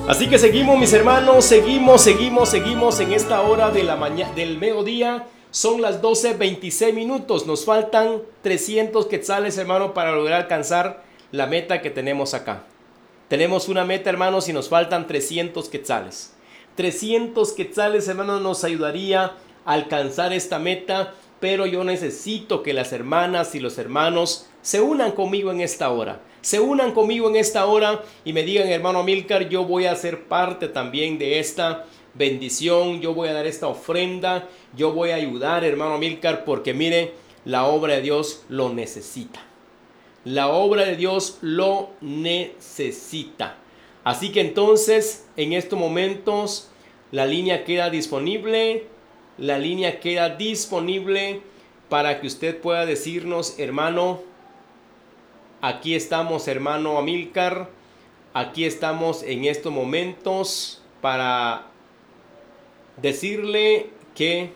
Así que seguimos, mis hermanos, seguimos en esta hora de la mañana, del mediodía. Son las 12:26 minutos. Nos faltan 300 quetzales, hermano, para lograr alcanzar la meta que tenemos acá. Tenemos una meta, hermanos, y nos faltan 300 quetzales. 300 quetzales, hermanos, nos ayudaría a alcanzar esta meta, pero yo necesito que las hermanas y los hermanos se unan conmigo en esta hora. Se unan conmigo en esta hora y me digan, hermano Amílcar, yo voy a ser parte también de esta bendición, yo voy a dar esta ofrenda, yo voy a ayudar, hermano Amílcar, porque mire, la obra de Dios lo necesita. La obra de Dios lo necesita. Así que entonces, en estos momentos, la línea queda disponible. La línea queda disponible para que usted pueda decirnos, hermano, aquí estamos, hermano Amílcar. Aquí estamos en estos momentos para decirle que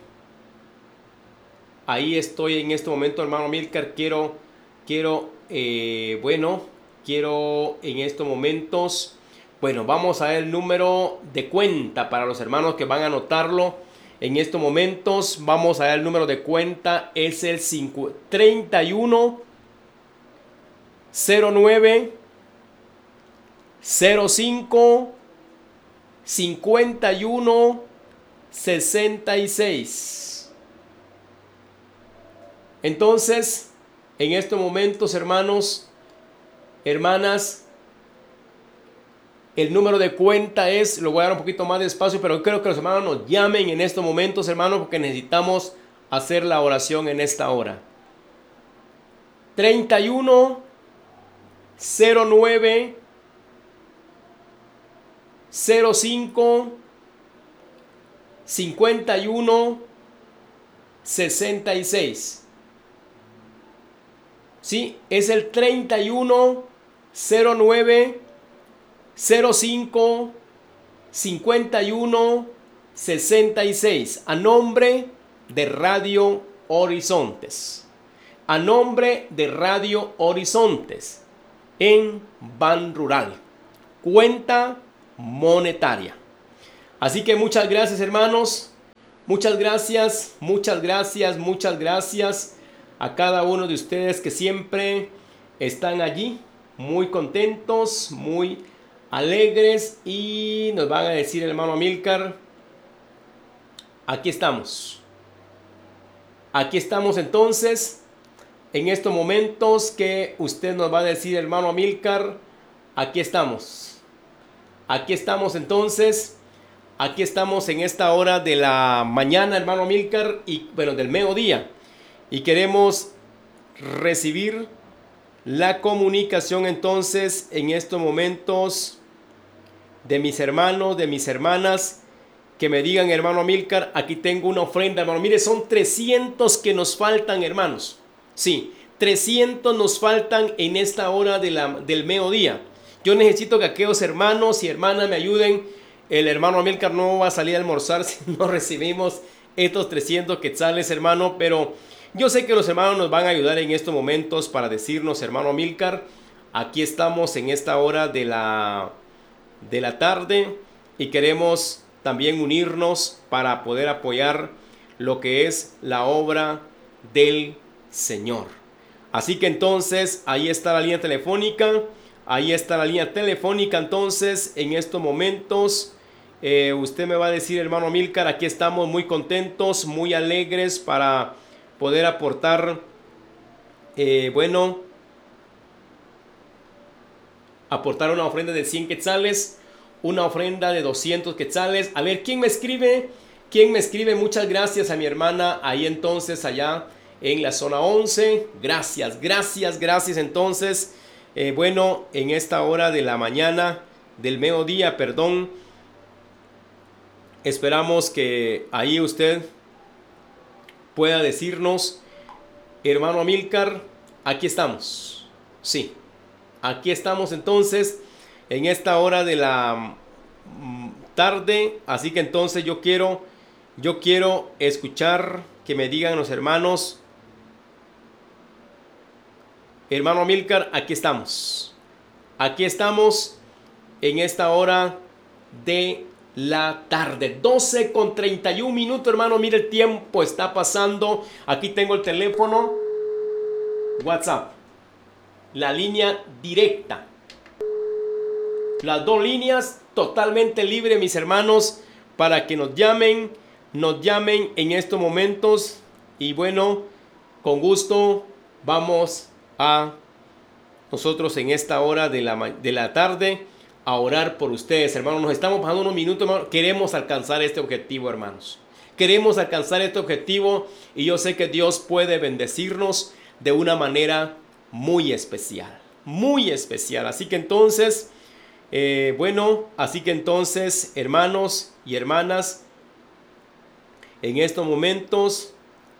ahí estoy en este momento, hermano Amílcar. Quiero en estos momentos, vamos a ver el número de cuenta para los hermanos que van a anotarlo. En estos momentos vamos a ver el número de cuenta, es el 31 09 05 51 66. Entonces, en estos momentos, hermanos, hermanas, el número de cuenta es, lo voy a dar un poquito más despacio, pero creo que los hermanos nos llamen en estos momentos, hermanos, porque necesitamos hacer la oración en esta hora. 31 09 05 51 66. Sí, es el 31 09 05 51 66, a nombre de Radio Horizontes. A nombre de Radio Horizontes en Ban Rural. Cuenta monetaria. Así que muchas gracias, hermanos. Muchas gracias a cada uno de ustedes que siempre están allí, muy contentos, muy alegres, y nos van a decir, hermano Amílcar, aquí estamos entonces, en estos momentos que usted nos va a decir, hermano Amílcar, aquí estamos entonces, aquí estamos en esta hora de la mañana, hermano Amílcar, y del mediodía, y queremos recibir la comunicación entonces en estos momentos de mis hermanos, de mis hermanas, que me digan, hermano Amílcar, aquí tengo una ofrenda, hermano. Mire, son 300 que nos faltan, hermanos. Sí, 300 nos faltan en esta hora del mediodía. Yo necesito que aquellos hermanos y hermanas me ayuden. El hermano Amílcar no va a salir a almorzar si no recibimos estos 300 quetzales, hermano, pero yo sé que los hermanos nos van a ayudar en estos momentos para decirnos, hermano Amílcar, aquí estamos en esta hora de la tarde y queremos también unirnos para poder apoyar lo que es la obra del Señor. Así que entonces ahí está la línea telefónica. Entonces en estos momentos usted me va a decir, hermano Amílcar, aquí estamos muy contentos, muy alegres para poder aportar aportar una ofrenda de 100 quetzales, una ofrenda de 200 quetzales. A ver, ¿quién me escribe? Muchas gracias a mi hermana ahí entonces, allá en la zona 11. Gracias. Entonces, en esta hora de la mañana, del mediodía, esperamos que ahí usted pueda decirnos, hermano Amílcar, aquí estamos. Sí. Aquí estamos entonces en esta hora de la tarde, así que entonces yo quiero escuchar que me digan los hermanos, hermano Amílcar, aquí estamos en esta hora de la tarde. 12:31, hermano. Mire, el tiempo está pasando. Aquí tengo el teléfono WhatsApp, la línea directa, las dos líneas totalmente libre, mis hermanos, para que nos llamen en estos momentos. Y bueno, con gusto vamos a nosotros en esta hora de la tarde a orar por ustedes, hermanos. Nos estamos pasando unos minutos, hermanos. Queremos alcanzar este objetivo, hermanos. Queremos alcanzar este objetivo, y yo sé que Dios puede bendecirnos de una manera muy especial, muy especial. Así que entonces, hermanos y hermanas, en estos momentos,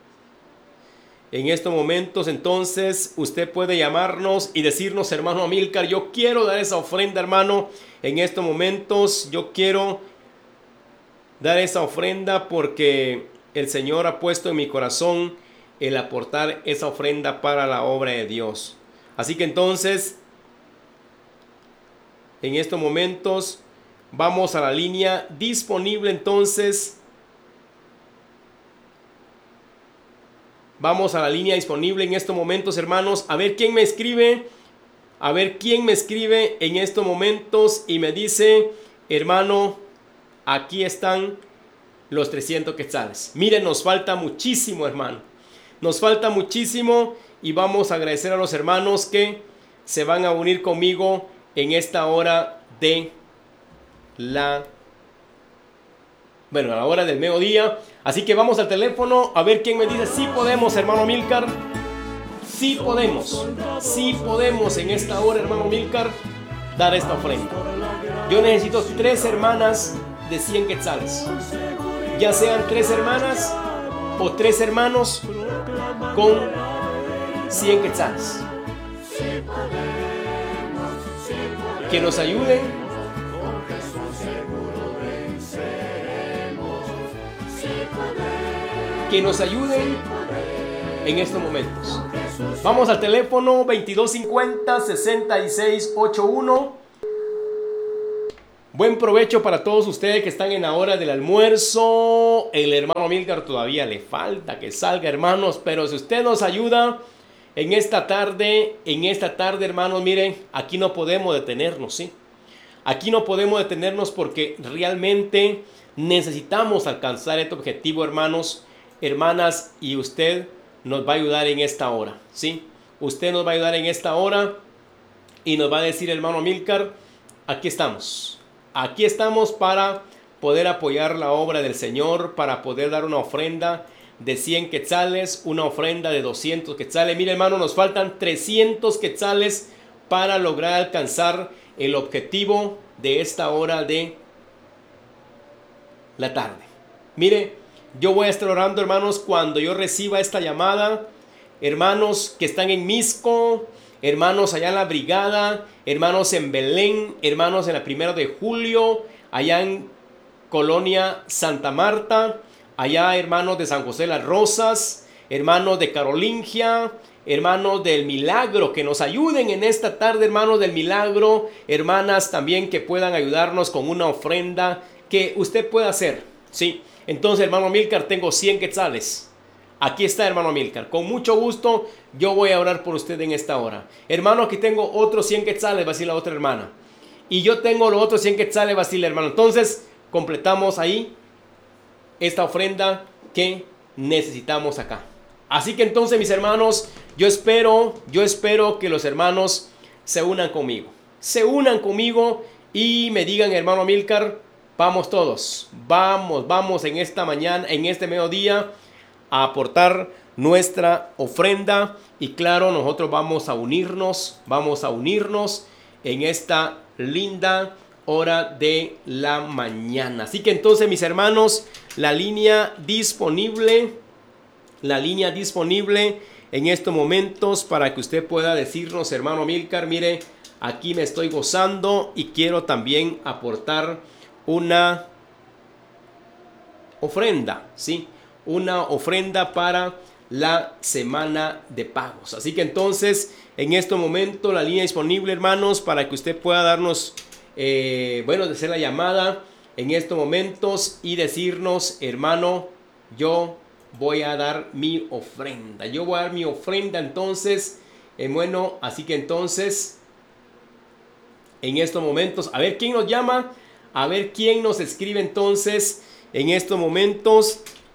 entonces, usted puede llamarnos y decirnos: hermano Amílcar, yo quiero dar esa ofrenda, hermano. En estos momentos yo quiero dar esa ofrenda porque el Señor ha puesto en mi corazón el aportar esa ofrenda para la obra de Dios. Así que entonces, en estos momentos, vamos a la línea disponible. Entonces, vamos a la línea disponible en estos momentos, hermanos. A ver quién me escribe. A ver quién me escribe en estos momentos y me dice: hermano, aquí están los 300 quetzales. Miren, nos falta muchísimo, hermano. Nos falta muchísimo, y vamos a agradecer a los hermanos que se van a unir conmigo en esta hora de a la hora del mediodía. Así que vamos al teléfono a ver quién me dice: sí podemos, hermano Amílcar. Sí podemos en esta hora, hermano Amílcar, dar esta ofrenda. Yo necesito 3 hermanas de 100 quetzales. Ya sean 3 hermanas o 3 hermanos con 100 quetzales. Que nos ayuden. Que nos ayuden en estos momentos. Vamos al teléfono 2250-6681. Buen provecho para todos ustedes que están en la hora del almuerzo. El hermano Amílcar todavía le falta que salga, hermanos, pero si usted nos ayuda en esta tarde, hermanos, miren, aquí no podemos detenernos, ¿sí? Aquí no podemos detenernos porque realmente necesitamos alcanzar este objetivo, hermanos, hermanas, y usted nos va a ayudar en esta hora, ¿sí? Usted nos va a ayudar en esta hora y nos va a decir: hermano Amílcar, aquí estamos. Aquí estamos para poder apoyar la obra del Señor, para poder dar una ofrenda de 100 quetzales, una ofrenda de 200 quetzales. Mire, hermano, nos faltan 300 quetzales para lograr alcanzar el objetivo de esta hora de la tarde. Mire, yo voy a estar orando, hermanos, cuando yo reciba esta llamada. Hermanos que están en Misco, hermanos allá en la Brigada, hermanos en Belén, hermanos en la 1 de Julio, allá en Colonia Santa Marta, allá hermanos de San José Las Rosas, hermanos de Carolingia, hermanos del Milagro, que nos ayuden en esta tarde, hermanos del Milagro, hermanas también que puedan ayudarnos con una ofrenda que usted pueda hacer, ¿sí? Entonces, hermano Amílcar, tengo 100 quetzales. Aquí está, hermano Amílcar. Con mucho gusto yo voy a orar por usted en esta hora. Hermano, aquí tengo otros 100 quetzales, va a decir la otra hermana. Y yo tengo los otros 100 quetzales, va a decir la hermana. Entonces, completamos ahí esta ofrenda que necesitamos acá. Así que entonces, mis hermanos, yo espero que los hermanos se unan conmigo. Se unan conmigo y me digan: hermano Amílcar, vamos todos. Vamos en esta mañana, en este mediodía, a aportar nuestra ofrenda. Y claro, nosotros vamos a unirnos en esta linda hora de la mañana. Así que entonces, mis hermanos, la línea disponible en estos momentos para que usted pueda decirnos: hermano Amílcar, mire, aquí me estoy gozando y quiero también aportar una ofrenda, ¿sí? Una ofrenda para la semana de pagos. Así que entonces, en este momento, la línea disponible, hermanos, para que usted pueda darnos bueno, de hacer la llamada en estos momentos y decirnos, hermano, yo voy a dar mi ofrenda. Yo voy a dar mi ofrenda entonces. Bueno, así que entonces, en estos momentos, a ver quién nos llama, a ver quién nos escribe entonces en estos momentos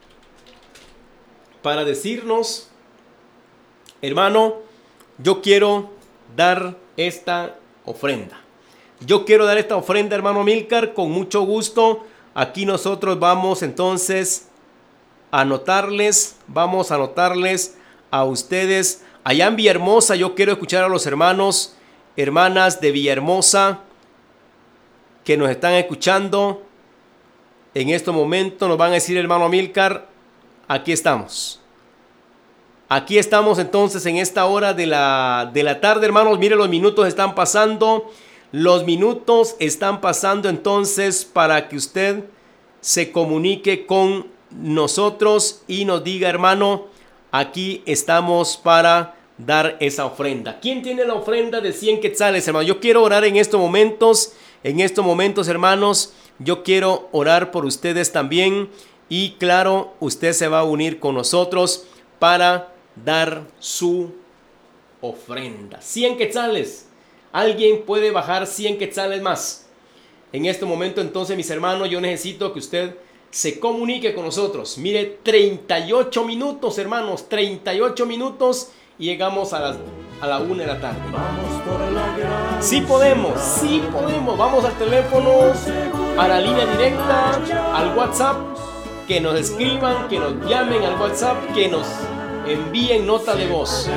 para decirnos, hermano, yo quiero dar esta ofrenda. Yo quiero dar esta ofrenda, hermano Amílcar, con mucho gusto. Aquí nosotros vamos entonces a anotarles, vamos a anotarles a ustedes. Allá en Villahermosa, yo quiero escuchar a los hermanos, hermanas de Villahermosa que nos están escuchando. En estos momentos nos van a decir, hermano Amílcar, aquí estamos. Aquí estamos entonces en esta hora de la tarde, hermanos. Mire, los minutos están pasando. Los minutos están pasando entonces para que usted se comunique con nosotros y nos diga, hermano, aquí estamos para dar esa ofrenda. ¿Quién tiene la ofrenda de 100 quetzales, hermano? Yo quiero orar en estos momentos, hermanos. Yo quiero orar por ustedes también. Y claro, usted se va a unir con nosotros para dar su ofrenda. 100 quetzales. Alguien puede bajar 100 quetzales más. En este momento entonces, mis hermanos, yo necesito que usted se comunique con nosotros. Mire, 38 minutos, hermanos, 38 minutos y llegamos a la 1 de la tarde. Sí podemos. Vamos al teléfono, a la línea directa, al WhatsApp, que nos escriban, que nos llamen al WhatsApp, que nos envíen nota de voz.